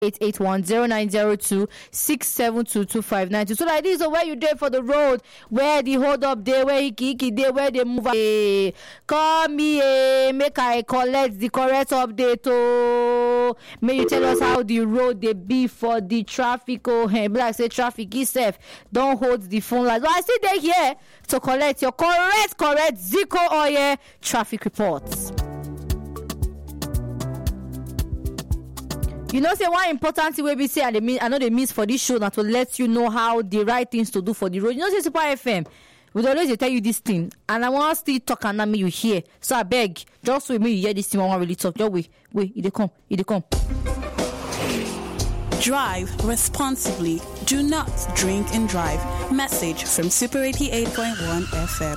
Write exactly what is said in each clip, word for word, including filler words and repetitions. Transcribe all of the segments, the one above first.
eight eight one zero nine zero two six seven two two five nine two. So like this is where you there for the road, where the hold up there, where he kiki there, where they move. Hey, call me, hey, make I collect the correct update. Oh, may you tell us how the road they be for the traffic. Oh, hey, black say traffic itself. Don't hold the phone like. Well, I see they here to collect your correct, correct Zico Oye traffic reports. You know, say one important thing we be say, and they mean, I know they miss for this show, now to let you know how the right things to do for the road. You know, say Super F M, we always they tell you this thing, and I want to still talk and not me you hear. So I beg, just with me you hear this thing, I want really talk. Just wait, wait, it they come, it they come. Drive responsibly. Do not drink and drive. Message from Super eighty-eight point one F M.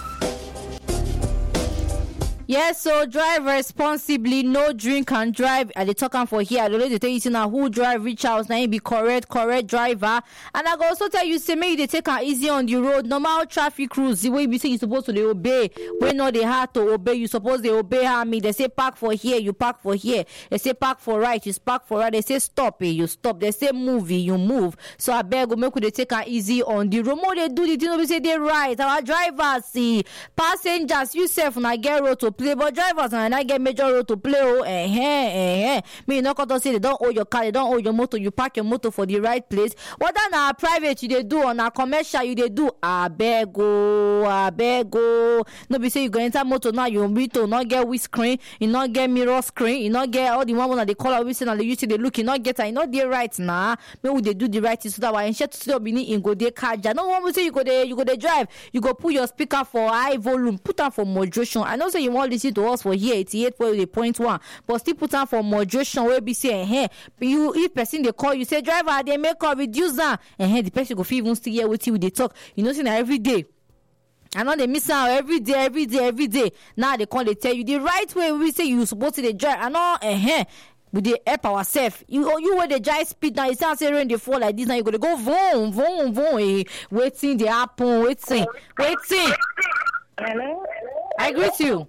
Yes, so drive responsibly, no drink and drive. And they talking for here. I don't know they tell you now who drive reach out now be correct, correct driver. And I go also tell you say maybe they take her easy on the road. Normal traffic rules, the way you say you supposed to they obey. When no they have to obey, you suppose they obey her. Me they say park for here, you park for here. They say park for right, you park for right. They say stop, eh, you stop. They say move, you move. So I beg you make they take her easy on the road. More they do the thing we say they right. Our drivers see passengers, you self when I get road to play, but drivers and I get major road to play. Oh, eh, eh, eh. Me not going to say they don't owe your car, they don't owe your motor. You park your motor for the right place. What than our private you they do on our commercial you they do? I beg go, I beg go. No be say you go enter motor now you motor not get with screen, you not get mirror screen, you not get all the one that they call out and they use they look, you not get I not the right now. Maybe they do the right thing so that why ensure to still be in go they car. No one will say you go there, you go there drive, you go put your speaker for high volume, put on for moderation. I know say you want listen to us for here eighty-eight point one, but still put on for moderation where be say hey, you if person they call you say driver they make or reduce that and hey the person go feel even still hear what you they talk. You know say every day. I know they miss out every day, every day, every day. Now they call they tell you the right way we say you supposed to they drive. I know eh we they help ourselves. You you where the drive speed now, you start say rain they fall like this now you gotta go vroom, vroom, vroom, eh, waiting the happen, waiting, waiting. Hello? I greet you.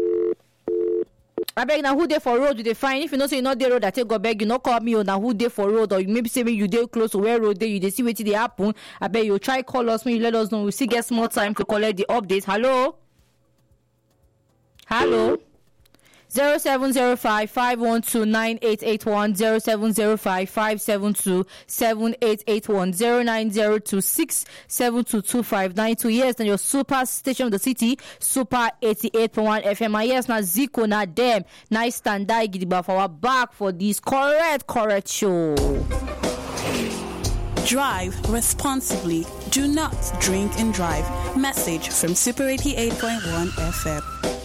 I beg now who there for road you they find. If you know say you not there road that take go beg you not call me or now who there for road or you maybe say me you there close to where road there you they see what they happen. I beg you try call us when you let us know. We still get small time to collect the updates. Hello? Hello? zero seven zero five five one two nine eight eight one zero seven zero five five seven two seven eight eight one zero nine zero two six seven two two five nine two. Yes, and your super station of the city, Super eighty-eight point one F M. Yes, now Zico, now them. Nice stand I gidiba for our back for this correct, correct show. Drive responsibly. Do not drink and drive. Message from Super eighty-eight point one F M.